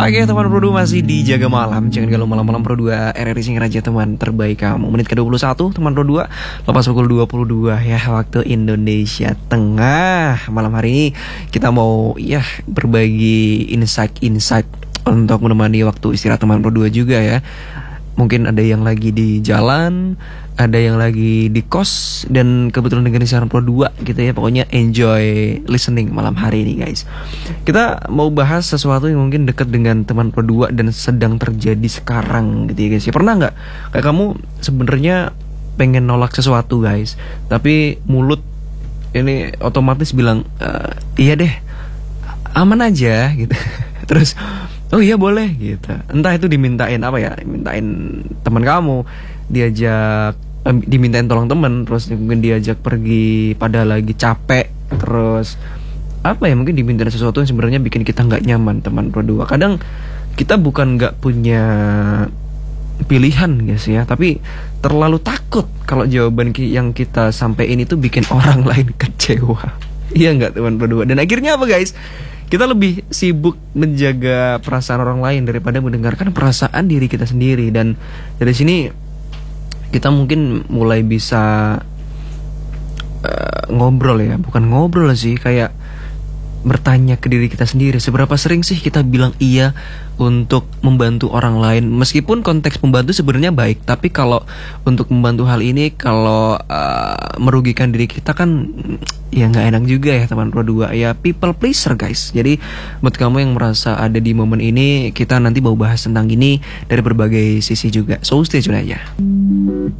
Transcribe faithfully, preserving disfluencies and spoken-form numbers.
Oke teman Pro dua masih di Jaga Malam. Jangan galau malam-malam Pro dua R R I Singaraja teman terbaik kamu. Menit ke dua puluh satu teman Pro dua, lepas pukul dua puluh dua ya waktu Indonesia Tengah. Malam hari ini kita mau ya berbagi insight-insight untuk menemani waktu istirahat teman Pro dua juga ya. Mungkin ada yang lagi di jalan, ada yang lagi di kos, dan kebetulan dengerin siaran Pro dua gitu ya. Pokoknya enjoy listening malam hari ini guys. Kita mau bahas sesuatu yang mungkin dekat dengan teman Pro dua dan sedang terjadi sekarang gitu ya guys ya. Pernah gak kayak kamu sebenarnya pengen nolak sesuatu guys, tapi mulut ini otomatis bilang e, iya deh, aman aja gitu. Terus oh iya boleh gitu. Entah itu dimintain apa ya, dimintain teman kamu, diajak eh, dimintain tolong teman, terus mungkin diajak pergi pada lagi capek, terus apa ya, mungkin dimintain sesuatu yang sebenarnya bikin kita nggak nyaman teman Pro dua. Kadang kita bukan nggak punya pilihan guys ya, tapi terlalu takut kalau jawaban ki- yang kita sampaikan itu bikin orang lain kecewa. Iya nggak teman Pro dua? Dan akhirnya apa guys? Kita lebih sibuk menjaga perasaan orang lain daripada mendengarkan perasaan diri kita sendiri. Dan dari sini kita mungkin mulai bisa uh, ngobrol ya, bukan ngobrol sih, kayak bertanya ke diri kita sendiri, seberapa sering sih kita bilang iya untuk membantu orang lain. Meskipun konteks membantu sebenarnya baik, tapi kalau untuk membantu hal ini kalau uh, merugikan diri kita kan ya nggak enak juga ya teman Pro dua. Ya people pleaser guys. Jadi buat kamu yang merasa ada di momen ini, kita nanti mau bahas tentang ini dari berbagai sisi juga. So stay tune aja.